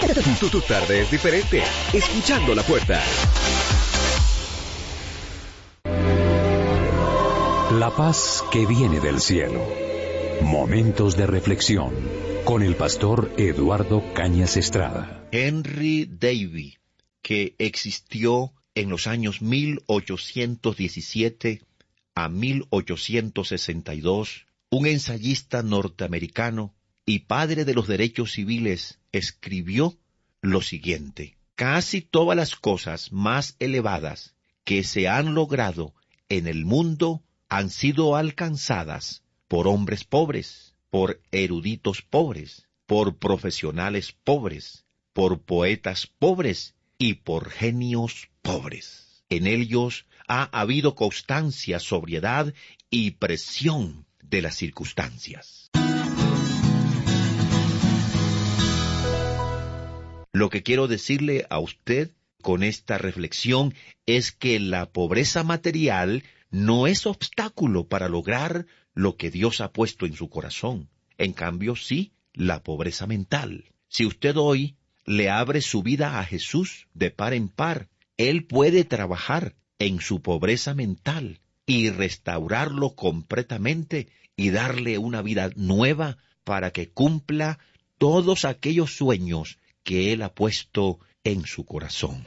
Tu tarde es diferente. Escuchando La Puerta. La paz que viene del cielo. Momentos de reflexión con el pastor Eduardo Cañas Estrada. Henry Davy, que existió en los años 1817 a 1862, un ensayista norteamericano y padre de los derechos civiles, escribió lo siguiente: casi todas las cosas más elevadas que se han logrado en el mundo han sido alcanzadas por hombres pobres, por eruditos pobres, por profesionales pobres, por poetas pobres y por genios pobres. En ellos ha habido constancia, sobriedad y presión de las circunstancias. Lo que quiero decirle a usted con esta reflexión es que la pobreza material no es obstáculo para lograr lo que Dios ha puesto en su corazón. En cambio, sí, la pobreza mental. Si usted hoy le abre su vida a Jesús de par en par, Él puede trabajar en su pobreza mental y restaurarlo completamente y darle una vida nueva para que cumpla todos aquellos sueños que Él ha puesto en su corazón.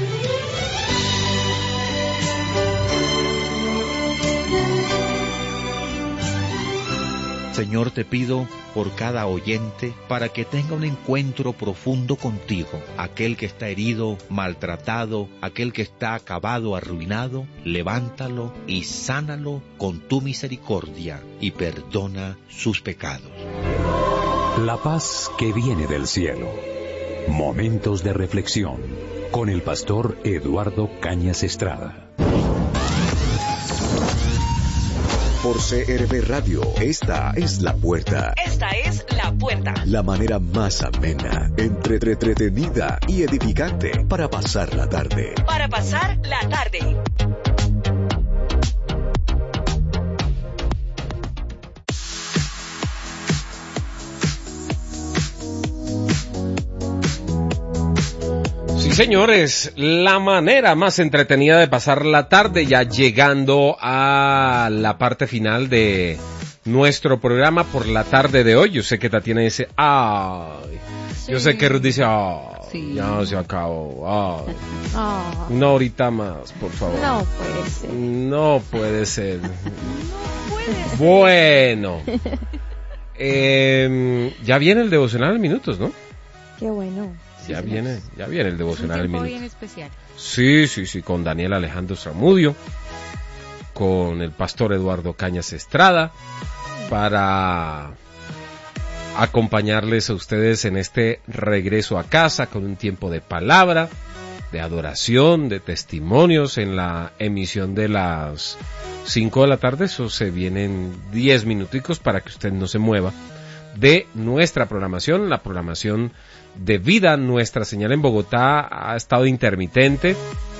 Señor, te pido por cada oyente para que tenga un encuentro profundo contigo. Aquel que está herido, maltratado, aquel que está acabado, arruinado, levántalo y sánalo con tu misericordia y perdona sus pecados. La paz que viene del cielo. Momentos de reflexión con el pastor Eduardo Cañas Estrada. Por CRB Radio, esta es La Puerta. Esta es La Puerta. La manera más amena, entretenida y edificante para pasar la tarde. Para pasar la tarde. Sí, señores, la manera más entretenida de pasar la tarde, ya llegando a la parte final de nuestro programa por la tarde de hoy. Yo sé que Tatiana dice, ¡ay! Sí. Yo sé que Ruth dice, ¡ay! Sí. Ya se acabó, ¡ay! Oh. Una horita más, por favor. No puede ser. No puede ser. No puede ser. Bueno. Ya viene el devocional en minutos, ¿no? Qué bueno. Ya viene el devocional en minutos. Un especial. Sí, con Daniel Alejandro Zamudio, con el pastor Eduardo Cañas Estrada, para acompañarles a ustedes en este regreso a casa con un tiempo de palabra, de adoración, de testimonios en la emisión de las 5 de la tarde. Eso se vienen 10 minuticos para que usted no se mueva de nuestra programación, la programación de vida. Nuestra señal en Bogotá ha estado intermitente.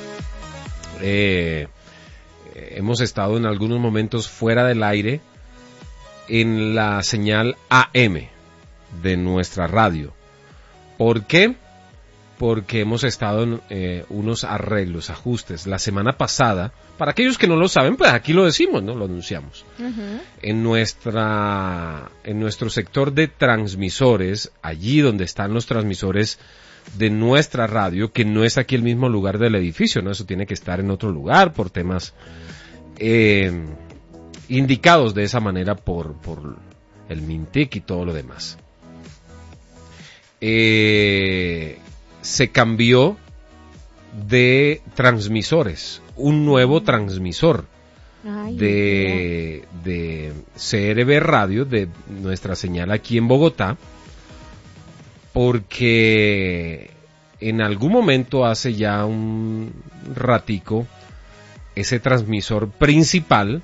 Hemos estado en algunos momentos fuera del aire en la señal AM de nuestra radio. ¿Por qué? Porque hemos estado en unos arreglos, ajustes. La semana pasada, para aquellos que no lo saben, pues aquí lo decimos, ¿no? Lo anunciamos. Uh-huh. En nuestro sector de transmisores, allí donde están los transmisores de nuestra radio, que no es aquí el mismo lugar del edificio, ¿no? Eso tiene que estar en otro lugar por temas indicados de esa manera por el MINTIC y todo lo demás. Se cambió de transmisores, un nuevo transmisor de CRB Radio, de nuestra señal aquí en Bogotá, porque en algún momento hace ya un ratico ese transmisor principal,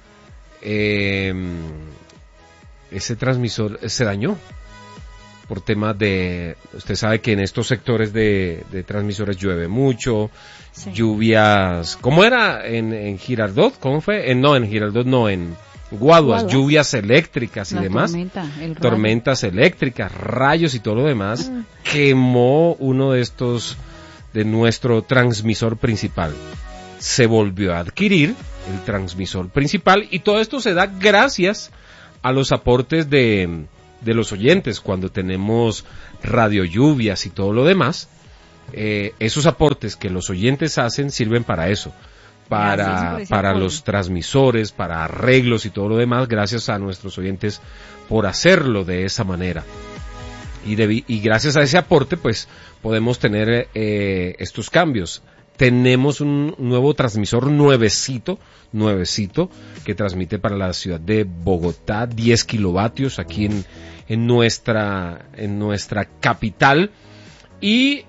ese transmisor se dañó por temas de, usted sabe que en estos sectores de transmisores llueve mucho, sí. Lluvias, ¿cómo era en Girardot? ¿Cómo fue? En Girardot no, en guaduas, lluvias eléctricas y La demás, tormenta, el rayo. tormentas eléctricas, rayos y todo lo demás, quemó uno de estos de nuestro transmisor principal. Se volvió a adquirir el transmisor principal y todo esto se da gracias a los aportes de los oyentes. Cuando tenemos radio lluvias y todo lo demás, esos aportes que los oyentes hacen sirven para eso, para los transmisores, para arreglos y todo lo demás. Gracias a nuestros oyentes por hacerlo de esa manera. Y gracias a ese aporte, pues, podemos tener estos cambios. Tenemos un nuevo transmisor nuevecito, que transmite para la ciudad de Bogotá, 10 kilovatios aquí en nuestra capital. Y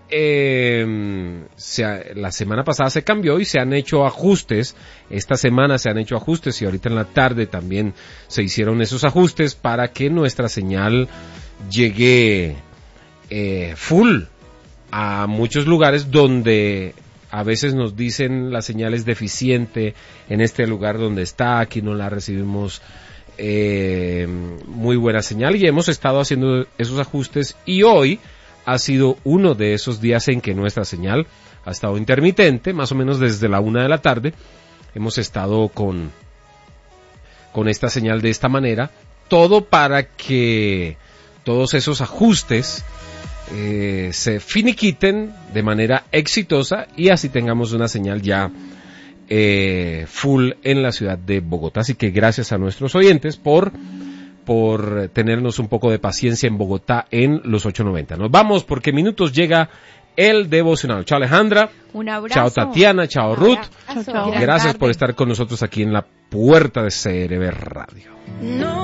la semana pasada se cambió y se han hecho ajustes. Esta semana se han hecho ajustes y ahorita en la tarde también se hicieron esos ajustes para que nuestra señal llegue full a muchos lugares donde a veces nos dicen la señal es deficiente en este lugar donde está, aquí no la recibimos muy buena señal, y hemos estado haciendo esos ajustes, y hoy ha sido uno de esos días en que nuestra señal ha estado intermitente, más o menos desde la 1 de la tarde hemos estado con esta señal de esta manera, todo para que todos esos ajustes se finiquiten de manera exitosa y así tengamos una señal ya full en la ciudad de Bogotá. Así que gracias a nuestros oyentes por tenernos un poco de paciencia en Bogotá en los 890. Nos vamos porque en minutos llega el devocional. Chao Alejandra. Un abrazo. Chao Tatiana. Chao Ruth. Chao. Gracias por estar con nosotros aquí en la puerta de CRB Radio. No.